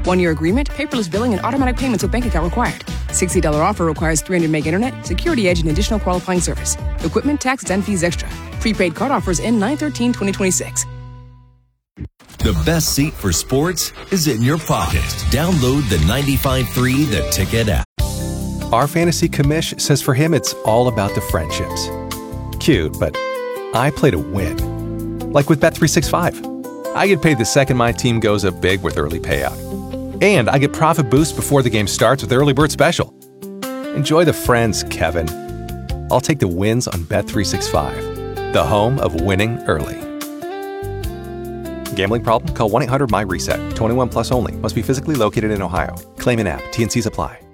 1-year agreement, paperless billing, and automatic payments with bank account required. $60 offer requires 300 meg internet, security edge, and additional qualifying service. Equipment, taxes, and fees extra. Prepaid card offers end 9/13/2026. The best seat for sports is in your pocket. Download the 95.3 The Ticket app. Our fantasy commish says for him it's all about the friendships. Cute, but I play to win. Like with Bet365. I get paid the second my team goes up big with early payout. And I get profit boost before the game starts with Early Bird Special. Enjoy the friends, Kevin. I'll take the wins on Bet365, the home of winning early. Gambling problem? Call 1-800-MY-RESET. 21 plus only. Must be physically located in Ohio. Claim in app. T&Cs apply.